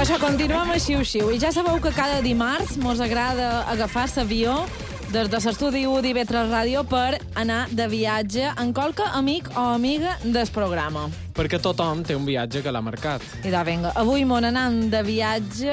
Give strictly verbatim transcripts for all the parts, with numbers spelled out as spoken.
això, continuem a Xiu-Xiu. I ja sabeu que cada dimarts mos agrada agafar l'avió des de l'estudi u d'I V tres Ràdio per anar de viatge en qualque amic o amiga del programa. Perquè tothom té un viatge que l'ha marcat. I da, vinga, avui mos anant de viatge...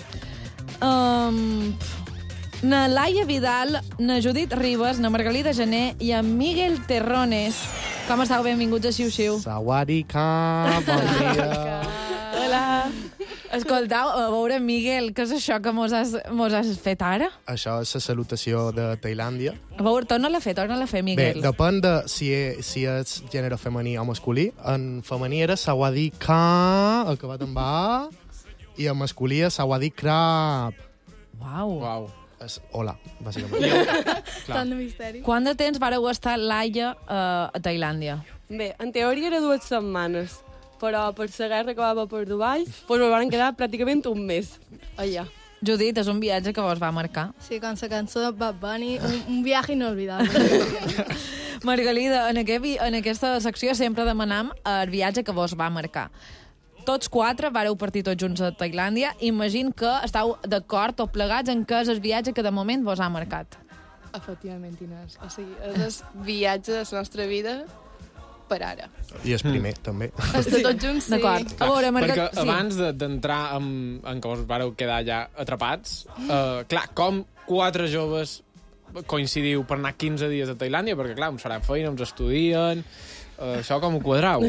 Um, na Laia Vidal, na Judit Ribas, na Margalida Gené i en Miguel Terrones. Com estàu? Benvinguts a Xiu-Xiu. Sawadika, bon dia. Hola. Escoltau, a veure, Miguel, què és això que mos has, mos has fet ara? Això és la salutació de Tailàndia. A veure, torna-la a fer, torna-la a fer, Miguel. Bé, depèn de si, si és gènere femení o masculí. En femení era Sawadika, acabat amb A, i en masculí és Sawadikra. Uau. Uau. És hola, bàsicament. Tant de misteri. Quant de temps vareu estar, Laia, uh, a Tailàndia? Bé, en teoria era dues setmanes, però per la guerra que va haver per Dubai, doncs me van quedar pràcticament un mes allà. Judit, és un viatge que vos va marcar. Sí, con la cançó de Bad Bunny, un, un viaje inolvidable. Margalida, en, aquest, vi- en aquesta secció sempre demanam el viatge que vos va marcar. Tots quatre vareu partir tots junts a Tailàndia. Imagino que estàu d'acord o plegats en què és el viatge que de moment vos ha marcat. Efectivament, Inés. O sigui, és el viatge de la nostra vida per ara. I és primer, també. Estar tots junts, sí. D'acord. A veure, Marga... Perquè abans de- d'entrar en, en què us vareu quedar ja atrapats, eh, clar, com quatre joves coincidiu per anar quinze dies a Tailàndia? Perquè, clar, ens faran feina, ens estudien... Eh, això com ho quadrau?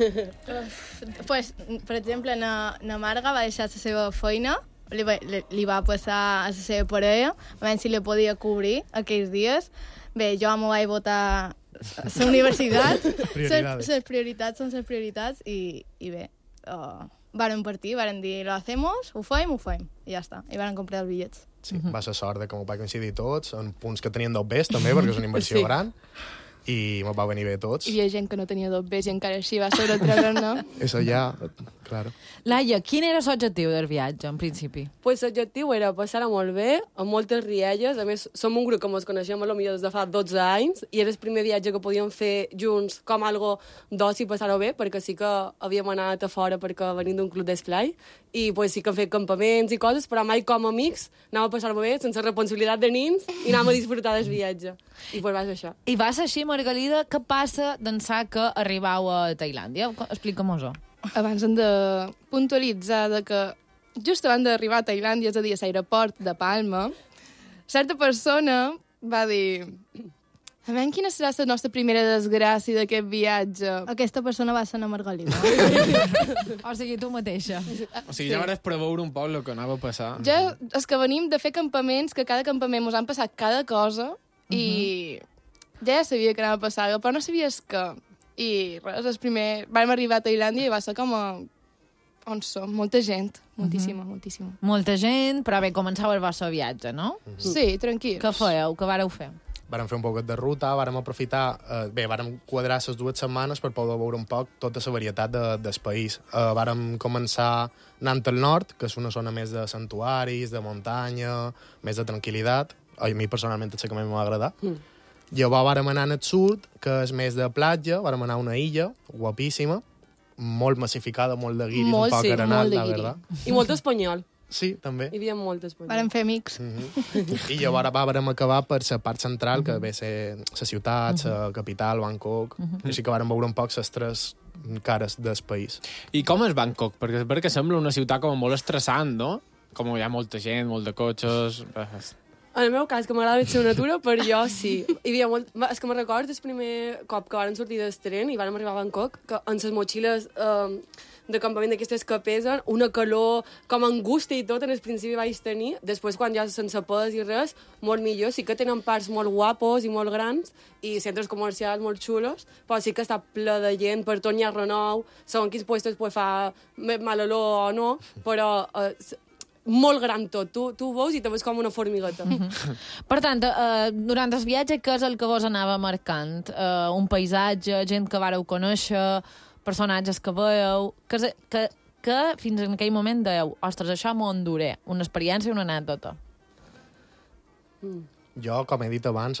pues, per exemple, na, na Marga va deixar la seva feina, li va, li, li va passar a la seva parella, a veure si li podia cobrir aquells dies. Bé, jo m'ho vaig votar a la universitat. Prioridades. Les prioritats són les prioritats i, i bé, uh, varen partir, varen dir, lo hacemos, ho fem, ho fem, i ja està. I varen comprar els bitllets. Sí, va ser sort de que m'ho va coincidir tots, en punts que tenien dos Bs, també, perquè és una inversió Sí. gran, i m'ho va venir bé tots. Hi havia gent que no tenia dos Bs i encara així va sobretreure-ne. Eso ja, claro. Laia, quin era l'objectiu del viatge, en principi? Pues l'objectiu era passar-ho molt bé, amb moltes rialles. A més, som un grup que ens coneixem potser des de fa dotze anys i era el primer viatge que podíem fer junts com algo d'oci, passar-ho bé, perquè sí que havíem anat a fora perquè venim d'un club d'esplai i pues, sí que hem fet campaments i coses, però mai com a amics anàvem a passar-ho bé, sense responsabilitat de nins, i anàvem a disfrutar del viatge. I pues va ser això. I va ser així, Margalida, què passa d'ençà que arribau a Tailàndia? Explica-mos-ho. Abans hem de puntualitzar de que just abans d'arribar a Tailàndia, és a dir, a l'aeroport de Palma, certa persona va dir: a veure, quina serà la nostra primera desgràcia d'aquest viatge? Aquesta persona va ser na Margalida. O sigui, tu mateixa. O sigui, ja vares preveure un poc el que anava a passar. Ja és que venim de fer campaments, que cada campament ens han passat cada cosa, i ja sabia que anava a passar, però no sabies què. I res, el primer... Vam arribar a Tailàndia i va ser com a... On som? Molta gent. Moltíssima, moltíssima. Molta gent, però bé, començava el vostre viatge, no? Sí, tranquils. Què fèieu? Què vareu fer? Vàrem fer un poquet de ruta, vàrem aprofitar... Eh, bé, vàrem quadrar les dues setmanes per poder veure un poc tota la varietat de, del país. Eh, vàrem començar anant al nord, que és una zona més de santuaris, de muntanya, més de tranquil·litat. A mi, personalment, és el que més m'ha agradat. Mm. Llavors vàrem anar al sud, que és més de platja, vàrem anar a una illa guapíssima, molt massificada, molt de guiris, Molt, un poc sí, arenat, molt de la guiri. verdad. I molt espanyol. Sí, també. Hi havia molt espanyol. Varen fer amics. Mm -hmm. I llavors vàrem acabar per la part central, que ve ser la ciutat, la capital, Bangkok. Mm -hmm. Així que vàrem veure un poc les tres cares del país. I com és Bangkok? Perquè, perquè sembla una ciutat com molt estressant, no? Com hi ha molta gent, molt de cotxes... En el meu cas, que m'agrada més la natura, per jo sí. Hi havia molt... És que me recordo el primer cop que vàrem sortir del tren i vàrem arribar a Bangkok, que en les motxilles eh, de campament d'aquestes que pesen, una calor com angústia i tot, en el principi vaig tenir. Després, quan ja sense pes i res, molt millor. Sí que tenen parts molt guapos i molt grans i centres comercials molt xulos, però sí que està ple de gent, per tot n'hi ha renou, segons quins puestos pues, fa mal olor o no, però... Eh, molt gran tot. Tu, tu ho veus i te veus com una formigueta. Mm-hmm. Per tant, eh, durant el viatge, què és el que vos anava marcant? Eh, un paisatge, gent que vareu conèixer, personatges que veieu... Que, que, que fins en aquell moment dèieu, ostres, això m'ho enduré. Una experiència i una anècdota. Mm. Jo, com he dit abans,